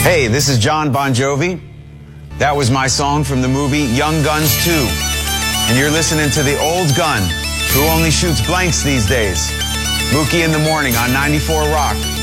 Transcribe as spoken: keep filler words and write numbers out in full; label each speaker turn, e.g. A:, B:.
A: Hey, this is John Bon Jovi. That was my song from the movie Young Guns two. And you're listening to the old gun who only shoots blanks these days. Mookie in the Morning on ninety-four Rock.